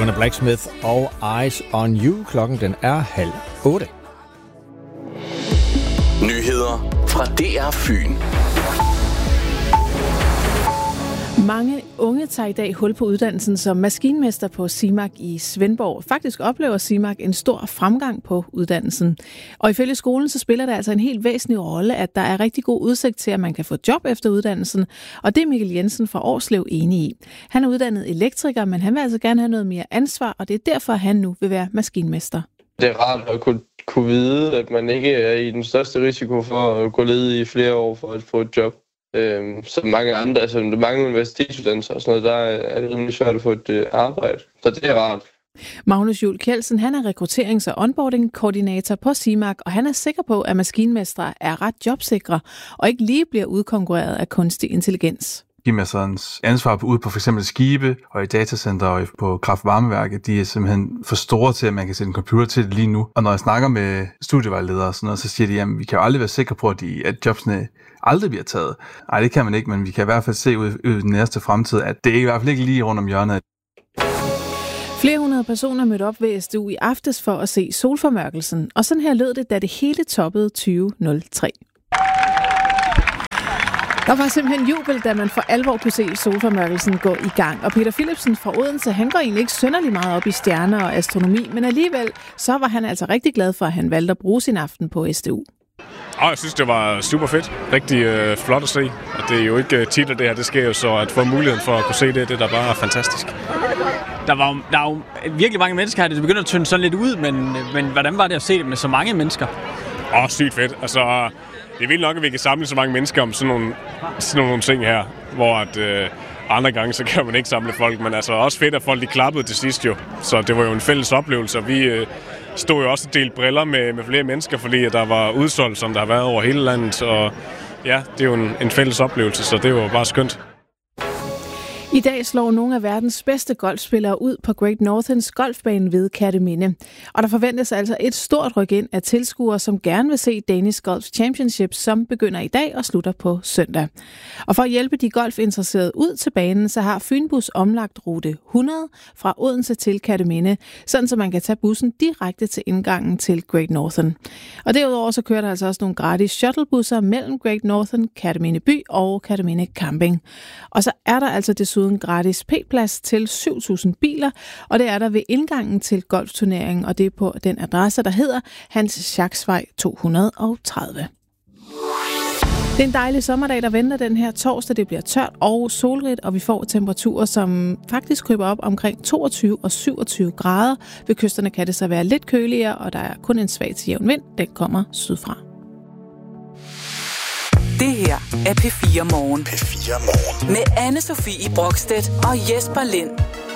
Anna Blacksmith og Eyes on You. Klokken den er 7:30. Nyheder fra DR Fyn. Mange unge tager i dag hul på uddannelsen som maskinmester på Simac i Svendborg. Faktisk oplever Simac en stor fremgang på uddannelsen. Og ifølge skolen så spiller det altså en helt væsentlig rolle, at der er rigtig god udsigt til, at man kan få job efter uddannelsen. Og det er Mikkel Jensen fra Årslev enig i. Han er uddannet elektriker, men han vil altså gerne have noget mere ansvar, og det er derfor, han nu vil være maskinmester. Det er rart at kunne vide, at man ikke er i den største risiko for at gå ledig i flere år for at få et job. Som mange andre, altså mange universitetsuddannelser og sådan noget, der er det rimelig svært at få et arbejde. Så det er rart. Magnus Juhl Kjeldsen, han er rekrutterings- og onboarding-koordinator på Simac, og han er sikker på, at maskinmestre er ret jobsikre og ikke lige bliver udkonkurreret af kunstig intelligens. Maskinmesterens ansvar ude på f.eks. skibe og i datacenter og på kraftvarmeværket, de er simpelthen for store til, at man kan sætte en computer til det lige nu. Og når jeg snakker med studievejledere og sådan noget, så siger de, at vi kan jo aldrig være sikre på, at jobsene aldrig bliver taget. Nej, det kan man ikke, men vi kan i hvert fald se ud i den næste fremtid, at det er i hvert fald ikke lige rundt om hjørnet. Flere hundrede personer mødte op ved SDU i aftes for at se solformørkelsen, og sådan her lød det, da det hele toppede 2003. Der var simpelthen jubel, da man for alvor kunne se solformørkelsen gå i gang. Og Peter Philipsen fra Odense, han går egentlig ikke synderlig meget op i stjerner og astronomi, men alligevel så var han altså rigtig glad for, at han valgte at bruge sin aften på SDU. Jeg synes, det var super fedt. Rigtig flot at se. Og det er jo ikke tit, at det her det sker jo, så at få muligheden for at kunne se det, det er da bare fantastisk. Der er jo virkelig mange mennesker her. Det begynder at tynde sådan lidt ud, men hvordan var det at se det med så mange mennesker? Sygt fedt. Altså, det er vildt nok, at vi kan samle så mange mennesker om sådan nogle ting her, hvor at, andre gange, så kan man ikke samle folk, men altså også fedt, at folk de klappede til sidst jo. Så det var jo en fælles oplevelse, og vi stod jo også og delte briller med flere mennesker, fordi der var udsolgt, som der har været over hele landet, og ja, det er jo en fælles oplevelse, så det var bare skønt. I dag slår nogle af verdens bedste golfspillere ud på Great Northerns golfbane ved Kerteminde. Og der forventes altså et stort ryk ind af tilskuere, som gerne vil se Danish Golf Championship, som begynder i dag og slutter på søndag. Og for at hjælpe de golfinteresserede ud til banen, så har Fynbus omlagt rute 100 fra Odense til Kerteminde, sådan så man kan tage bussen direkte til indgangen til Great Northern. Og derudover så kører der altså også nogle gratis shuttlebusser mellem Great Northern, Kerteminde by og Kerteminde Camping. Og så er der altså desuden gratis p-plads til 7.000 biler, og det er der ved indgangen til golfturneringen, og det er på den adresse, der hedder Hans Schacksvej 230. Det er en dejlig sommerdag, der venter den her torsdag. Det bliver tørt og solrigt, og vi får temperaturer, som faktisk kryber op omkring 22 og 27 grader. Ved kysterne kan det så være lidt køligere, og der er kun en svag til jævn vind. Den kommer sydfra. Det her er P4 Morgen. P4 Morgen. Med Anne Sofie Brokstedt og Jesper Lind.